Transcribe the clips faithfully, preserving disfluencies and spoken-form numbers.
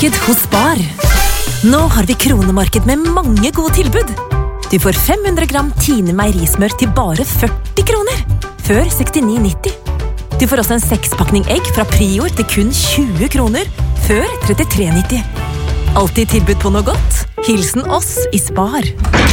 Kronemarked hos Spar. Nå har vi kronemarked med mange gode tilbud. Du får fem hundre gram Tine meierismør til bare førti kroner, før sekstini nitti. Du får også en sekspakning egg fra Prior til kun tjue kroner, før trettitre nitti. Alltid tilbud på noe godt. Hilsen oss i Spar.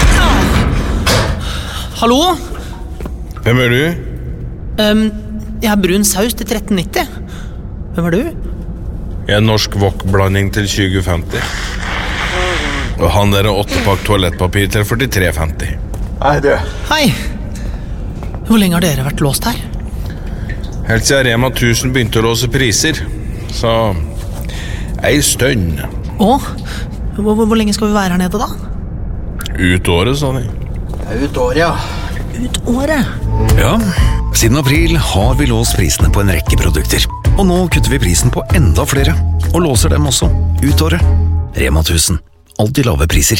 Hallo? Hvem er du? Um, jeg har brun saus til tretten nitti. Hvem er du? Jeg er norsk wok-blanding til tjue femti. Og han der er åttepakk toalettpapir til førtitre femti. Hei, du. Hei. Hvor lenge har dere vært låst her? Helt siden Rema tusen begynte å låse priser. Så ei stønn. Åh, hvor, hvor, hvor lenge skal vi være her nede da? Ut året, sa de. Ut året, ja. Ut året? Ja, siden april har vi låst prisene på en rekke produkter. Og nå kutter vi prisen på enda flere, og låser dem også ut året. Rema tusen. Alltid lave priser.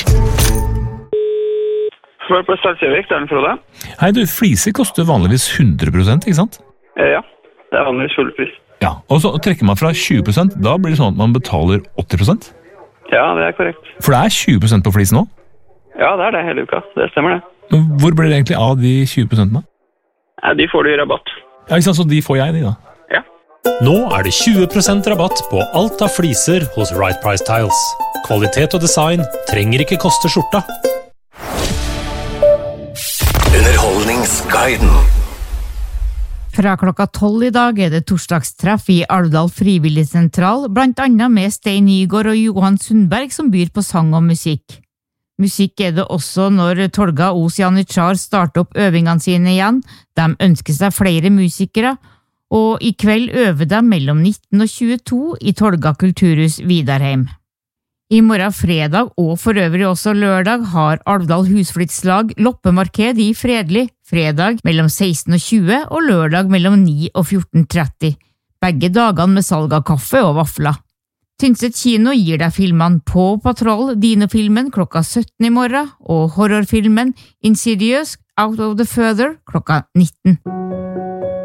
Svar på Stadsjøvik, det er den Frode. Hei du, fliser koster vanligvis hundre prosent, ikke sant? Eh, ja, det er vanligvis full pris. Ja, og så trekker man fra tjue prosent, da blir det sånn at man betaler åtti prosent? Ja, det er korrekt. For det er tjue prosent på flis nå? Ja, det er det hele uka. Det stemmer det. Hvor blir det egentlig av de tjue prosent da? Ja, de får du i rabatt. Ja, ikke sant, så de får jeg de da? Ja. Nå er det tjue prosent rabatt på alt av fliser hos Right Price Tiles. Kvalitet og design trenger ikke koste skjorta. Underholdningsguiden. Fra klokka tolv i dag er det torsdagstreff i Alvdal Frivilligsentral, blant annet med Stein Nygård og Johan Sundberg som byr på sang og musikk. Musikk er det også når Tolga Os Janitsjar starter opp øvingene sine igjen. De ønsker seg flere musikere, og i kveld øver de mellom nitten og tjueto i Tolga Kulturhus Vidarheim. I morgen fredag og for øvrig også lørdag har Alvdal Husflidslag loppemarked i Fredelig, fredag mellom seksten og tjue og lørdag mellom ni og fjorten tretti, begge dagene med salg av kaffe og vafler. Tynset kino gir deg filmene På Patrol, Dino-filmen klokka sytten i morgen, og horrorfilmen Insidious Out of the Further klokka nitten.